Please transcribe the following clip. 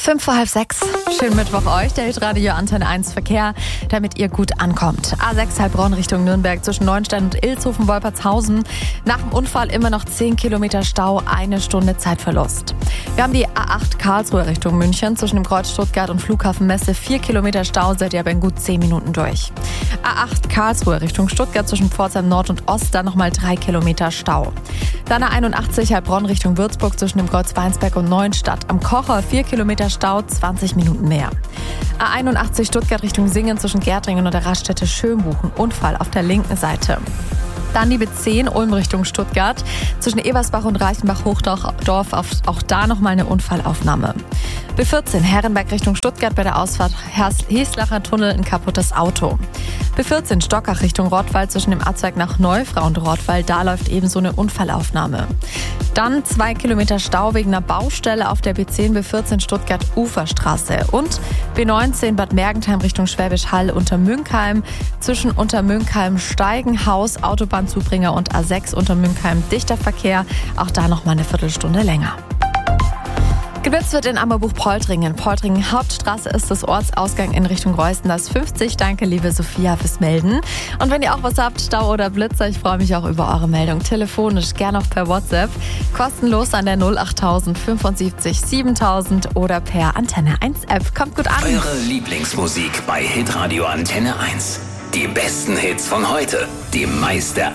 5:30. Schönen Mittwoch euch, der Radio Antenne 1 Verkehr, damit ihr gut ankommt. A6 Heilbronn Richtung Nürnberg zwischen Neuenstein und Ilshofen-Wolpertshausen. Nach dem Unfall immer noch 10 Kilometer Stau, 1 Stunde Zeitverlust. Wir haben die A8 Karlsruhe Richtung München zwischen dem Kreuz Stuttgart und Flughafen Messe. 4 Kilometer Stau, seid ihr aber in gut 10 Minuten durch. A8 Karlsruhe Richtung Stuttgart zwischen Pforzheim Nord und Ost, dann nochmal 3 Kilometer Stau. Dann A81 Heilbronn Richtung Würzburg zwischen dem Kreuz Weinsberg und Neuenstadt. Am Kocher 4 Kilometer Stau, 20 Minuten mehr. A81 Stuttgart Richtung Singen zwischen Gärtringen und der Raststätte Schönbuchen. Unfall auf der linken Seite. Dann die B10 Ulm Richtung Stuttgart zwischen Ebersbach und Reichenbach-Hochdorf. Auch da nochmal eine Unfallaufnahme. B14 Herrenberg Richtung Stuttgart bei der Ausfahrt Heslacher Tunnel ein kaputtes Auto. B14 Stockach Richtung Rottweil zwischen dem Abzweig nach Neufrau und Rottweil. Da läuft ebenso eine Unfallaufnahme. Dann 2 Kilometer Stau wegen einer Baustelle auf der B10 B14 Stuttgart Uferstraße. Und B19 Bad Mergentheim Richtung Schwäbisch Hall Untermünkheim zwischen Untermünkheim Steigenhaus, Autobahnzubringer und A6 Untermünkheim dichter Verkehr. Auch da nochmal eine Viertelstunde länger. Gewürzt wird in Ammerbuch-Poltringen. Poltringen Hauptstraße ist das Ortsausgang in Richtung Reusten. Das 50. Danke, liebe Sophia, fürs Melden. Und wenn ihr auch was habt, Stau oder Blitzer, ich freue mich auch über eure Meldung. Telefonisch, gerne auch per WhatsApp. Kostenlos an der 08000 75 7000 oder per Antenne 1 App. Kommt gut an. Eure Lieblingsmusik bei Hitradio Antenne 1. Die besten Hits von heute, die meiste